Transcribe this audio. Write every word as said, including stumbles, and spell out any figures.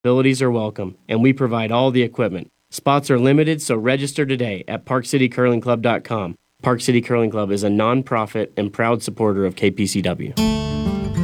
Abilities are welcome, and we provide all the equipment. Spots are limited, so register today at park city curling club dot com. Park City Curling Club is a non-profit and proud supporter of K P C W.